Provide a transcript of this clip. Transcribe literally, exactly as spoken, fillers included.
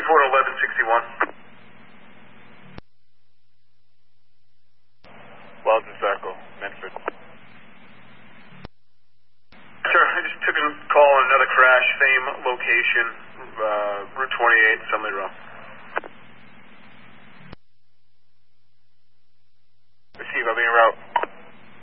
report eleven sixty-one. Walton Circle, Medford. Sir, I just took a call on another crash, same location, uh, Route twenty-eight, Assembly Row.